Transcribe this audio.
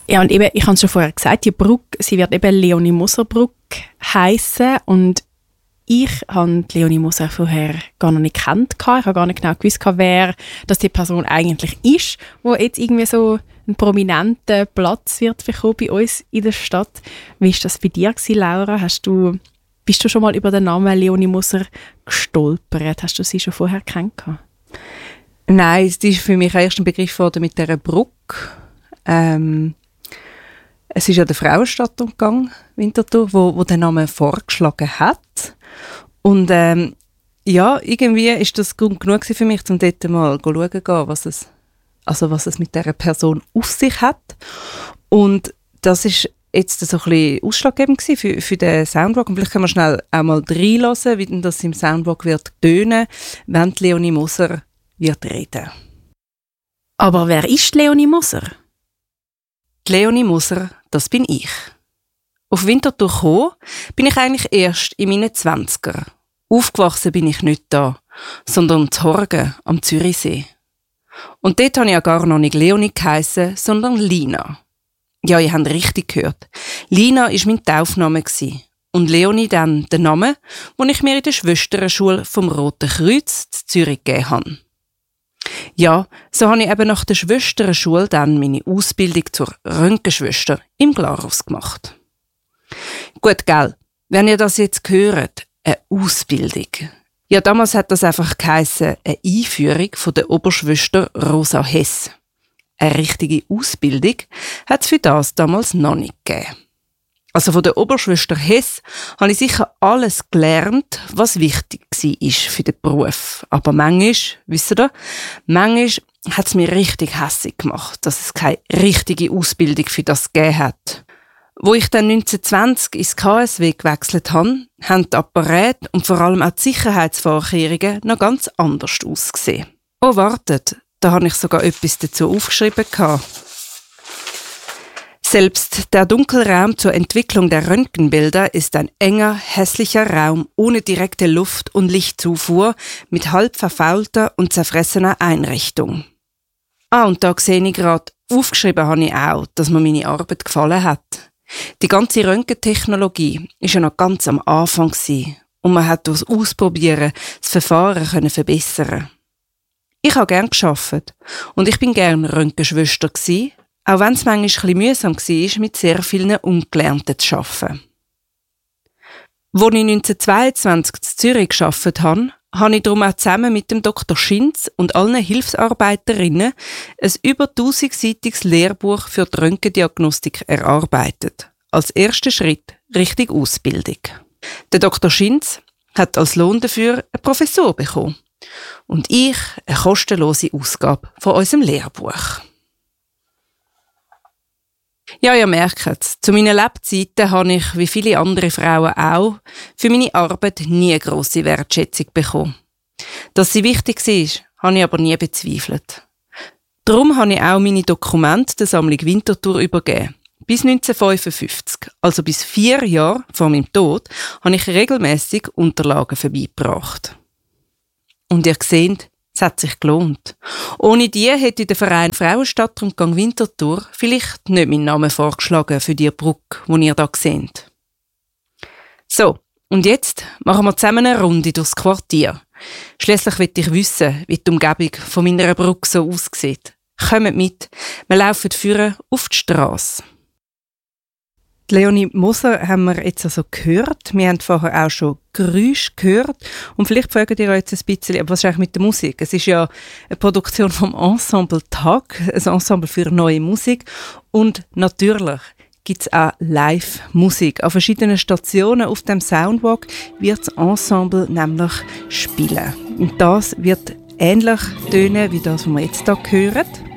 Ja, und eben, ich habe es schon vorher gesagt, die Brücke, sie wird eben Leonie Moser Brücke heissen. Und ich habe Leonie Moser vorher gar noch nicht gekannt. Ich habe gar nicht genau gewusst, wer das die Person eigentlich ist, die jetzt irgendwie so einen prominenten Platz wird bekommen bei uns in der Stadt. Wie war das bei dir, Laura? Bist du schon mal über den Namen Leonie Moser gestolpert? Hast du sie schon vorher kennengelernt? Nein, es ist für mich erst ein Begriff geworden mit dieser Brücke. Es ist ja der Frauenstadtrundgang Winterthur, wo den Namen vorgeschlagen hat. Und ja, irgendwie ist das Grund genug für mich, um dort mal schauen zu gehen, was es mit dieser Person auf sich hat. Und das ist jetzt so ein bisschen ausschlaggebend für den Soundwalk. Und vielleicht können wir schnell auch mal reinhören, wie denn das im Soundwalk wird tönen, wenn die Leonie Moser wird reden. Aber wer ist Leonie Moser? Die Leonie Moser, das bin ich. Auf Winterthur gekommen bin ich eigentlich erst in meinen 20er. Aufgewachsen bin ich nicht da, sondern zu Horgen am Zürichsee. Und dort habe ich ja gar noch nicht Leonie geheissen, sondern Lina. Ja, ihr habt richtig gehört. Lina war mein Taufname und Leonie dann der Name, den ich mir in der Schwesterschule vom Roten Kreuz in Zürich gegeben habe. Ja, so habe ich eben nach der Schwesterschule dann meine Ausbildung zur Röntgenschwester im Glarus gemacht. Gut, gell, wenn ihr das jetzt hört, eine Ausbildung. Ja, damals hat das einfach geheissen, eine Einführung von der Oberschwester Rosa Hess. Eine richtige Ausbildung hat es für das damals noch nicht gegeben. Also von der Oberschwester Hess habe ich sicher alles gelernt, was wichtig war für den Beruf. Aber manchmal, wisst ihr, manchmal hat es mir richtig hässig gemacht, dass es keine richtige Ausbildung für das gegeben hat. Wo ich dann 1920 ins KSW gewechselt habe, haben die Apparate und vor allem auch die Sicherheitsvorkehrungen noch ganz anders ausgesehen. Oh, wartet, da habe ich sogar etwas dazu aufgeschrieben gehabt. Selbst der Dunkelraum zur Entwicklung der Röntgenbilder ist ein enger, hässlicher Raum ohne direkte Luft- und Lichtzufuhr mit halb verfaulter und zerfressener Einrichtung. Und da sehe ich gerade, aufgeschrieben habe ich auch, dass mir meine Arbeit gefallen hat. Die ganze Röntgentechnologie war ja noch ganz am Anfang und man hat durchs Ausprobieren das Verfahren verbessern. Ich habe gerne gearbeitet und ich bin gerne Röntgenschwester gewesen, auch wenn es manchmal ein bisschen mühsam war, mit sehr vielen Ungelernten zu arbeiten. Als ich 1922 in Zürich gearbeitet habe, habe ich darum auch zusammen mit dem Dr. Schinz und allen Hilfsarbeiterinnen ein über 1000-seitiges Lehrbuch für die Röntgendiagnostik erarbeitet. Als erster Schritt Richtung Ausbildung. Der Dr. Schinz hat als Lohn dafür eine Professur bekommen. Und ich eine kostenlose Ausgabe von unserem Lehrbuch. Ja, ihr merkt es. Zu meinen Lebzeiten habe ich, wie viele andere Frauen auch, für meine Arbeit nie eine grosse Wertschätzung bekommen. Dass sie wichtig war, habe ich aber nie bezweifelt. Darum habe ich auch meine Dokumente der Sammlung Winterthur übergeben. Bis 1955, also bis 4 Jahre vor meinem Tod, habe ich regelmässig Unterlagen vorbeigebracht. Und ihr seht, es hat sich gelohnt. Ohne die hätte der Verein Frauenstadtrundgang Winterthur vielleicht nicht meinen Namen vorgeschlagen für die Brücke, die ihr hier seht. So, und jetzt machen wir zusammen eine Runde durchs Quartier. Schliesslich will ich wissen, wie die Umgebung von meiner Brücke so aussieht. Kommt mit, wir laufen führen auf die Strasse. Die Leonie Moser haben wir jetzt also gehört. Wir haben vorher auch schon Geräusche gehört. Und vielleicht fragt ihr euch jetzt ein bisschen, aber was ist eigentlich mit der Musik? Es ist ja eine Produktion vom Ensemble Tag, ein Ensemble für neue Musik. Und natürlich gibt es auch Live-Musik. An verschiedenen Stationen auf dem Soundwalk wird das Ensemble nämlich spielen. Und das wird ähnlich tönen wie das, was wir jetzt hier hören.